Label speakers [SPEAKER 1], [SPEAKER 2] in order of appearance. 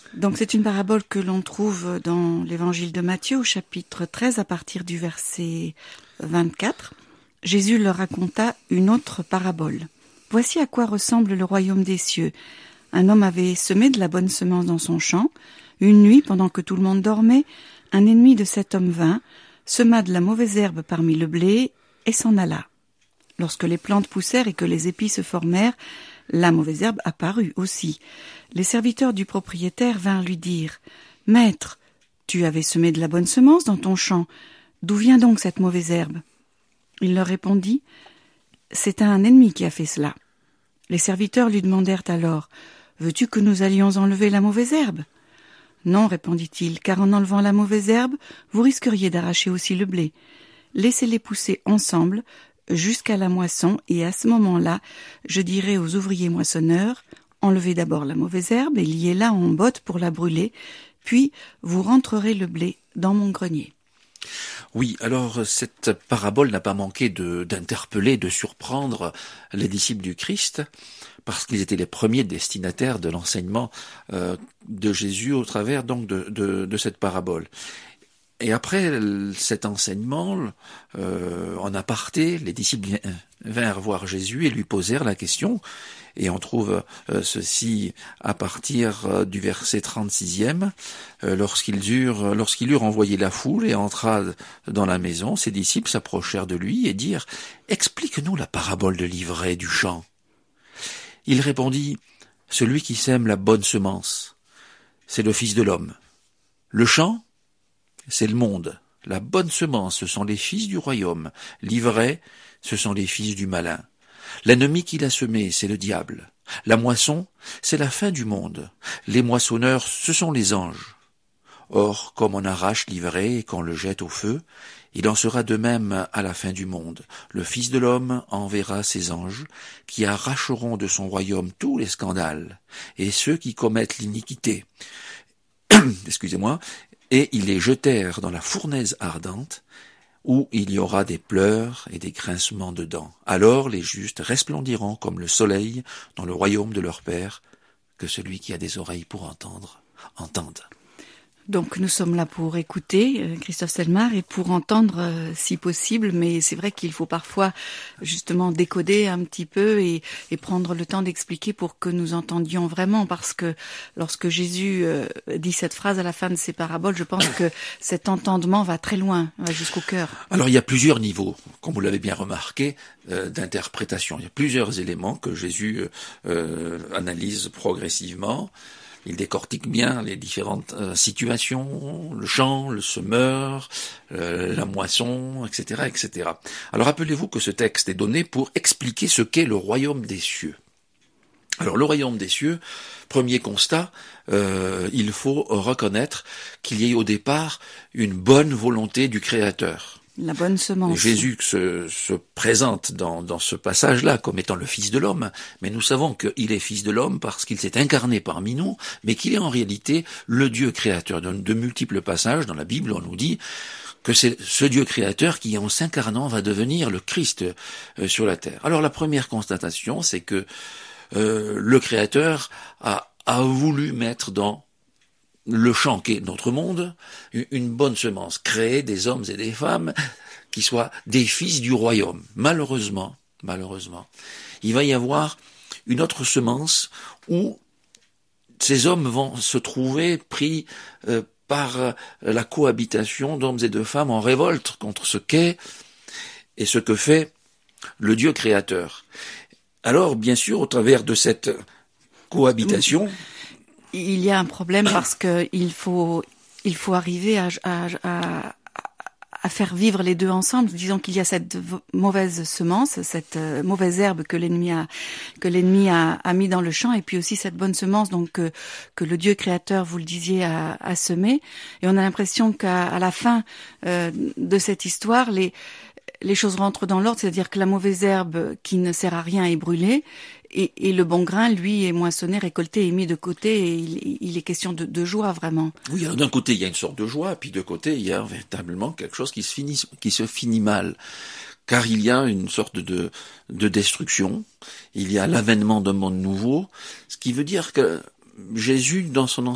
[SPEAKER 1] Donc c'est une parabole que l'on trouve dans l'évangile de Matthieu au chapitre 13 à partir du verset 24. Jésus leur raconta une autre parabole. Voici à quoi ressemble le royaume des cieux. Un homme avait semé de la bonne semence dans son champ. Une nuit, pendant que tout le monde dormait, un ennemi de cet homme vint, sema de la mauvaise herbe parmi le blé et s'en alla. Lorsque les plantes poussèrent et que les épis se formèrent, la mauvaise herbe apparut aussi. Les serviteurs du propriétaire vinrent lui dire « Maître, tu avais semé de la bonne semence dans ton champ. D'où vient donc cette mauvaise herbe ?» Il leur répondit « C'est un ennemi qui a fait cela. » Les serviteurs lui demandèrent alors « Veux-tu que nous allions enlever la mauvaise herbe ?» « Non, répondit-il, car en enlevant la mauvaise herbe, vous risqueriez d'arracher aussi le blé. Laissez-les pousser ensemble jusqu'à la moisson, et à ce moment-là, je dirai aux ouvriers moissonneurs, enlevez d'abord la mauvaise herbe et liez-la en botte pour la brûler, puis vous rentrerez le blé dans mon grenier. »
[SPEAKER 2] Oui, alors cette parabole n'a pas manqué d'interpeller, de surprendre les disciples du Christ, parce qu'ils étaient les premiers destinataires de l'enseignement de Jésus au travers donc de cette parabole. Et après cet enseignement, en aparté, les disciples vinrent voir Jésus et lui posèrent la question, et on trouve ceci à partir du verset 36e, lorsqu'il eurent envoyé la foule et entra dans la maison, ses disciples s'approchèrent de lui et dirent « Explique-nous la parabole de l'ivraie du champ. » Il répondit « Celui qui sème la bonne semence, c'est le Fils de l'homme. Le champ, c'est le monde. La bonne semence, ce sont les fils du royaume. L'ivraie, ce sont les fils du malin. L'ennemi qui l'a semé, c'est le diable. La moisson, c'est la fin du monde. Les moissonneurs, ce sont les anges. Or, comme on arrache l'ivraie et qu'on le jette au feu, il en sera de même à la fin du monde. Le Fils de l'homme enverra ses anges, qui arracheront de son royaume tous les scandales, et ceux qui commettent l'iniquité. Excusez-moi. Et ils les jetèrent dans la fournaise ardente, où il y aura des pleurs et des grincements de dents. Alors les justes resplendiront comme le soleil dans le royaume de leur Père. Que celui qui a des oreilles pour entendre, entende.
[SPEAKER 1] Donc nous sommes là pour écouter, Christophe Selmar, et pour entendre si possible, mais c'est vrai qu'il faut parfois justement décoder un petit peu et prendre le temps d'expliquer pour que nous entendions vraiment, parce que lorsque Jésus dit cette phrase à la fin de ses paraboles, je pense que cet entendement va très loin, va jusqu'au cœur.
[SPEAKER 2] Alors il y a plusieurs niveaux, comme vous l'avez bien remarqué, d'interprétation. Il y a plusieurs éléments que Jésus analyse progressivement. Il décortique bien les différentes situations, le champ, le semeur, la moisson, etc., etc. Alors rappelez-vous que ce texte est donné pour expliquer ce qu'est le royaume des cieux. Alors le royaume des cieux, premier constat, il faut reconnaître qu'il y ait au départ une bonne volonté du Créateur.
[SPEAKER 1] La bonne semence.
[SPEAKER 2] Jésus se présente dans ce passage-là comme étant le Fils de l'homme, mais nous savons qu'il est Fils de l'homme parce qu'il s'est incarné parmi nous, mais qu'il est en réalité le Dieu créateur. Dans de multiples passages dans la Bible, on nous dit que c'est ce Dieu créateur qui, en s'incarnant, va devenir le Christ sur la terre. Alors la première constatation, c'est que le Créateur a voulu mettre dans le champ qui est notre monde, une bonne semence, créer des hommes et des femmes qui soient des fils du royaume. Malheureusement, il va y avoir une autre semence où ces hommes vont se trouver pris par la cohabitation d'hommes et de femmes en révolte contre ce qu'est et ce que fait le Dieu créateur. Alors, bien sûr, au travers de cette cohabitation,
[SPEAKER 1] il y a un problème parce que il faut arriver à faire vivre les deux ensemble. Disons qu'il y a cette mauvaise semence, cette mauvaise herbe que l'ennemi a mis dans le champ, et puis aussi cette bonne semence donc que le Dieu créateur, vous le disiez, a semé. Et on a l'impression qu'à la fin de cette histoire, les choses rentrent dans l'ordre, c'est-à-dire que la mauvaise herbe qui ne sert à rien est brûlée, et le bon grain, lui, est moissonné, récolté et mis de côté, et il est question de joie, vraiment.
[SPEAKER 2] Oui, alors d'un côté, il y a une sorte de joie, puis de côté, il y a véritablement quelque chose qui se finit mal. Car il y a une sorte de destruction, il y a l'avènement d'un monde nouveau, ce qui veut dire que Jésus, dans son